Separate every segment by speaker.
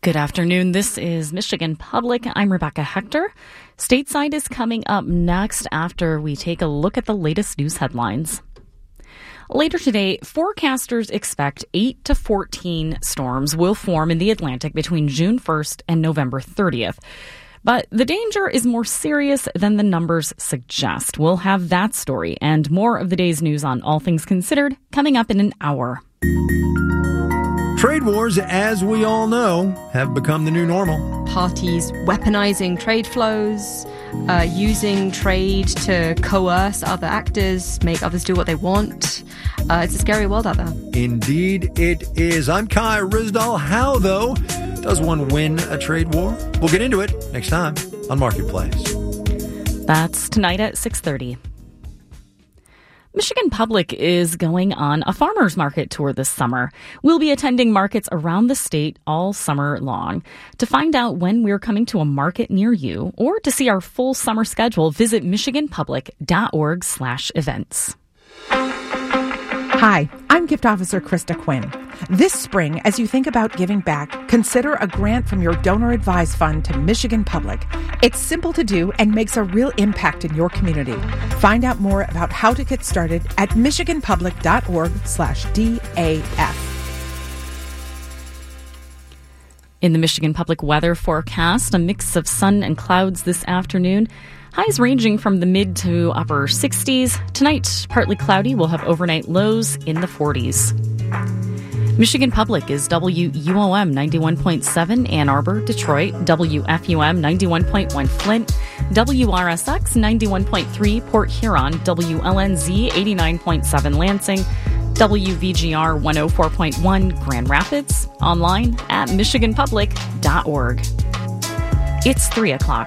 Speaker 1: Good afternoon. This is Michigan Public. I'm Rebecca Hector. Stateside is coming up next after we take a look at the latest news headlines. Later today, forecasters expect 8 to 14 storms will form in the Atlantic between June 1st and November 30th. But the danger is more serious than the numbers suggest. We'll have that story and more of the day's news on All Things Considered coming up in an hour.
Speaker 2: Trade wars, as we all know, have become the new normal.
Speaker 3: Parties weaponizing trade flows, using trade to coerce other actors, make others do what they want. It's a scary world out there.
Speaker 2: Indeed it is. I'm Kai Ryssdal. How, though, does one win a trade war? We'll get into it next time on Marketplace.
Speaker 1: That's tonight at 6:30. Michigan Public is going on a farmers market tour this summer. We'll be attending markets around the state all summer long. To find out when we're coming to a market near you or to see our full summer schedule, visit michiganpublic.org/events.
Speaker 4: Hi, I'm Gift Officer Krista Quinn. This spring, as you think about giving back, consider a grant from your donor advised fund to Michigan Public. It's simple to do and makes a real impact in your community. Find out more about how to get started at michiganpublic.org/DAF.
Speaker 1: In the Michigan Public weather forecast, a mix of sun and clouds this afternoon. Highs ranging from the mid to upper 60s. Tonight, partly cloudy. We'll have overnight lows in the 40s. Michigan Public is WUOM 91.7 Ann Arbor, Detroit, WFUM 91.1 Flint, WRSX 91.3 Port Huron, WLNZ 89.7 Lansing, WVGR 104.1 Grand Rapids, online at michiganpublic.org. It's 3 o'clock.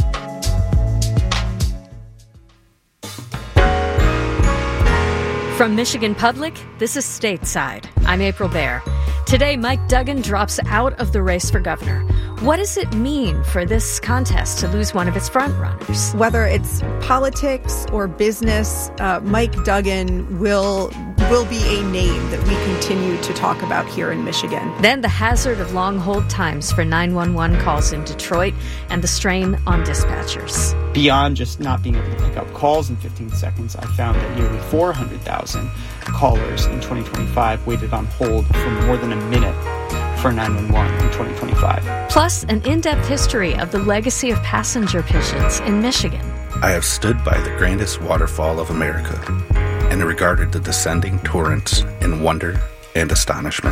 Speaker 5: From Michigan Public, this is Stateside. I'm April Baer. Today, Mike Duggan drops out of the race for governor. What does it mean for this contest to lose one of its frontrunners?
Speaker 6: Whether it's politics or business, Mike Duggan will be a name that we continue to talk about here in Michigan.
Speaker 5: Then the hazard of long hold times for 911 calls in Detroit and the strain on dispatchers.
Speaker 7: Beyond just not being able to pick up calls in 15 seconds, I found that nearly 400,000 callers in 2025 waited on hold for more than a minute for 911 in 2025.
Speaker 5: Plus, an in-depth history of the legacy of passenger pigeons in Michigan.
Speaker 8: I have stood by the grandest waterfall of America and regarded the descending torrents in wonder and astonishment.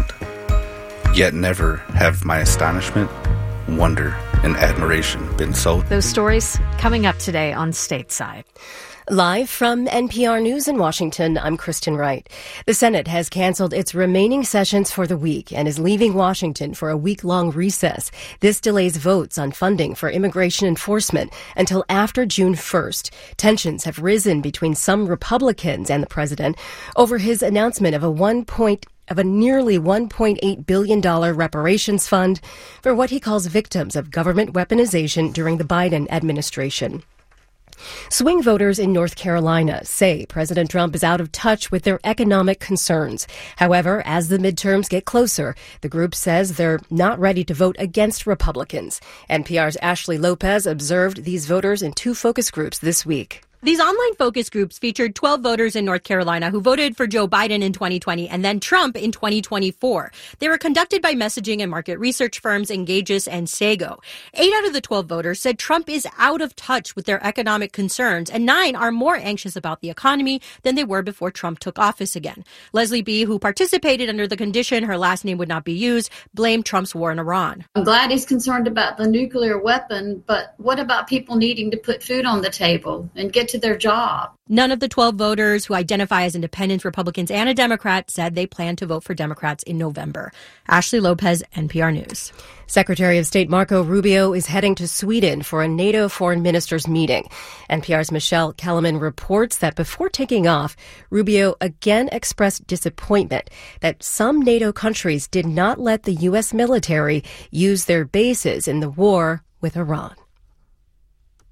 Speaker 8: Yet never have my astonishment, wonder, and admiration been so...
Speaker 5: Those stories coming up today on Stateside.
Speaker 9: Live from NPR News in Washington, I'm Kristen Wright. The Senate has canceled its remaining sessions for the week and is leaving Washington for a week-long recess. This delays votes on funding for immigration enforcement until after June 1st. Tensions have risen between some Republicans and the president over his announcement of a nearly $1.8 billion reparations fund for what he calls victims of government weaponization during the Biden administration. Swing voters in North Carolina say President Trump is out of touch with their economic concerns. However, as the midterms get closer, the group says they're not ready to vote against Republicans. NPR's Ashley Lopez observed these voters in two focus groups this week.
Speaker 10: These online focus groups featured 12 voters in North Carolina who voted for Joe Biden in 2020 and then Trump in 2024. They were conducted by messaging and market research firms Engages and Sago. 8 out of the 12 voters said Trump is out of touch with their economic concerns, and 9 are more anxious about the economy than they were before Trump took office again. Leslie B., who participated under the condition her last name would not be used, blamed Trump's war in Iran.
Speaker 11: I'm glad he's concerned about the nuclear weapon, but what about people needing to put food on the table and get to their job?
Speaker 10: None of the 12 voters who identify as independents, Republicans, and a Democrat said they plan to vote for Democrats in November. Ashley Lopez, NPR News.
Speaker 9: Secretary of State Marco Rubio is heading to Sweden for a NATO foreign ministers meeting. NPR's Michelle Kellerman reports that before taking off, Rubio again expressed disappointment that some NATO countries did not let the U.S. military use their bases in the war with Iran.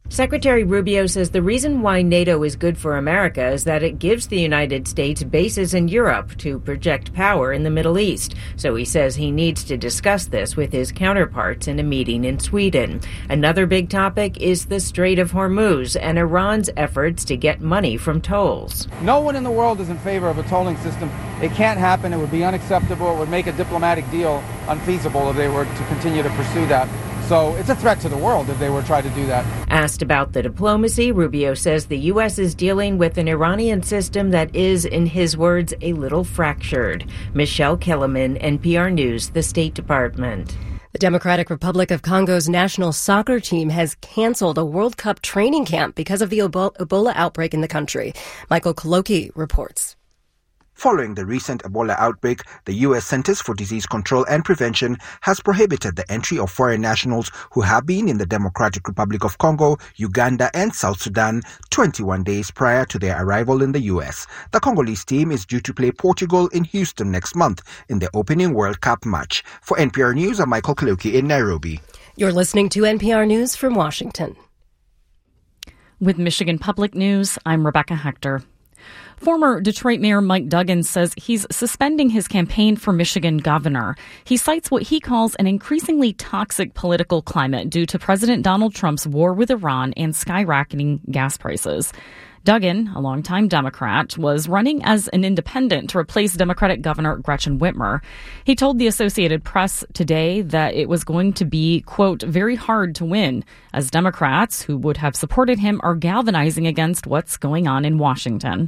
Speaker 12: Secretary Rubio says the reason why NATO is good for America is that it gives the United States bases in Europe to project power in the Middle East. So he says he needs to discuss this with his counterparts in a meeting in Sweden. Another big topic is the Strait of Hormuz and Iran's efforts to get money from tolls.
Speaker 13: No one in the world is in favor of a tolling system. It can't happen. It would be unacceptable. It would make a diplomatic deal unfeasible if they were to continue to pursue that. So it's a threat to the world if they were to try to do that.
Speaker 12: Asked about the diplomacy, Rubio says the U.S. is dealing with an Iranian system that is, in his words, a little fractured. Michelle Kellerman, NPR News, the State Department.
Speaker 9: The Democratic Republic of Congo's national soccer team has canceled a World Cup training camp because of the Ebola outbreak in the country. Michael Koloki reports.
Speaker 14: Following the recent Ebola outbreak, the U.S. Centers for Disease Control and Prevention has prohibited the entry of foreign nationals who have been in the Democratic Republic of Congo, Uganda, and South Sudan 21 days prior to their arrival in the U.S. The Congolese team is due to play Portugal in Houston next month in the opening World Cup match. For NPR News, I'm Michael Koloki in Nairobi.
Speaker 9: You're listening to NPR News from Washington.
Speaker 1: With Michigan Public News, I'm Rebecca Hector. Former Detroit Mayor Mike Duggan says he's suspending his campaign for Michigan governor. He cites what he calls an increasingly toxic political climate due to President Donald Trump's war with Iran and skyrocketing gas prices. Duggan, a longtime Democrat, was running as an independent to replace Democratic Governor Gretchen Whitmer. He told the Associated Press today that it was going to be, quote, very hard to win, as Democrats who would have supported him are galvanizing against what's going on in Washington.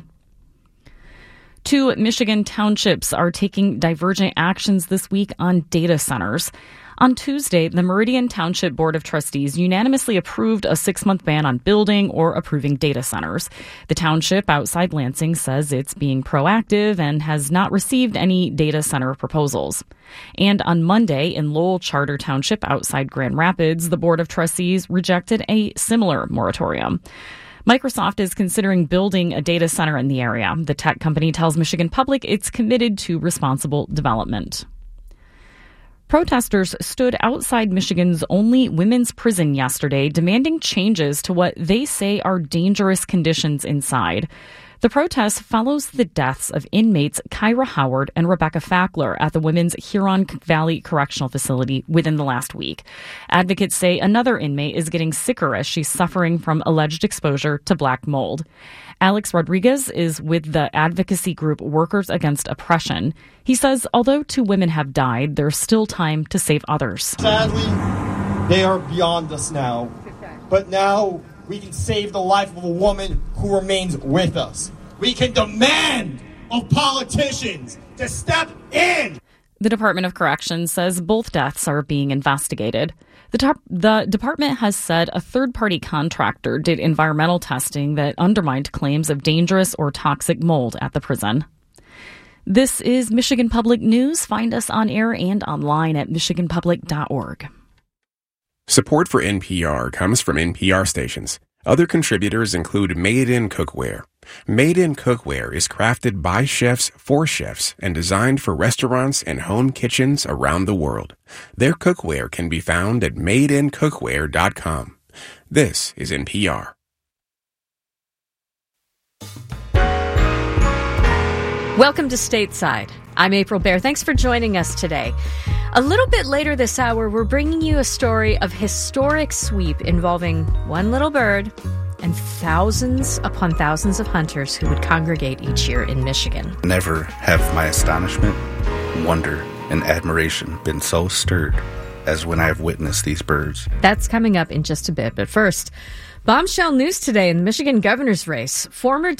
Speaker 1: 2 Michigan townships are taking divergent actions this week on data centers. On Tuesday, the Meridian Township Board of Trustees unanimously approved a 6-month ban on building or approving data centers. The township outside Lansing says it's being proactive and has not received any data center proposals. And on Monday, in Lowell Charter Township outside Grand Rapids, the Board of Trustees rejected a similar moratorium. Microsoft is considering building a data center in the area. The tech company tells Michigan Public it's committed to responsible development. Protesters stood outside Michigan's only women's prison yesterday, demanding changes to what they say are dangerous conditions inside. The protest follows the deaths of inmates Kyra Howard and Rebecca Fackler at the Women's Huron Valley Correctional Facility within the last week. Advocates say another inmate is getting sicker as she's suffering from alleged exposure to black mold. Alex Rodriguez is with the advocacy group Workers Against Oppression. He says although 2 women have died, there's still time to save others.
Speaker 15: Sadly, they are beyond us now. But now we can save the life of a woman who remains with us. We can demand of politicians to step in.
Speaker 1: The Department of Corrections says both deaths are being investigated. The department has said a third-party contractor did environmental testing that undermined claims of dangerous or toxic mold at the prison. This is Michigan Public News. Find us on air and online at michiganpublic.org.
Speaker 16: Support for NPR comes from NPR stations. Other contributors include Made in Cookware. Made in Cookware is crafted by chefs for chefs and designed for restaurants and home kitchens around the world. Their cookware can be found at madeincookware.com. This is NPR.
Speaker 5: Welcome to Stateside. I'm April Baer. Thanks for joining us today. A little bit later this hour, we're bringing you a story of historic sweep involving one little bird and thousands upon thousands of hunters who would congregate each year in Michigan.
Speaker 8: Never have my astonishment, wonder, and admiration been so stirred as when I have witnessed these birds.
Speaker 5: That's coming up in just a bit. But first, bombshell news today in the Michigan governor's race. Former